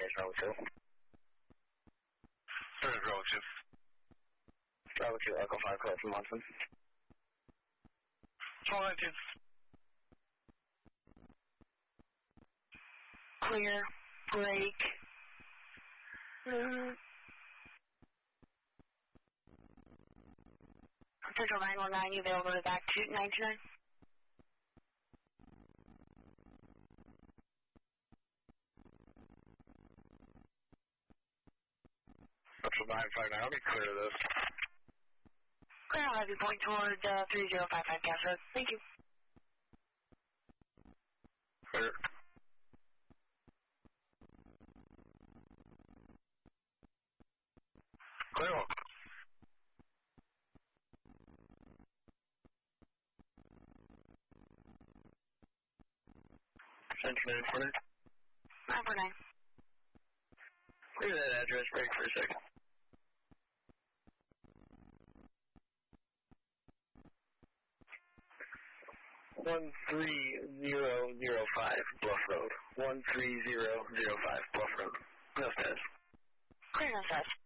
is Bravo 2. That is Bravo 2. Bravo 2, Echo 5, clear from Monson. 1219. Clear. Break. Central 919, you available to back to 929? Central 959, let me clear this. Clear, I'll have you point toward 3055 Gas Road. Thank you. Clear. Clear one. Central 949. 949. Clear that address, break for a second. One 3005 Bluff Road. 13005 Bluff Road. No status. Clear, no status.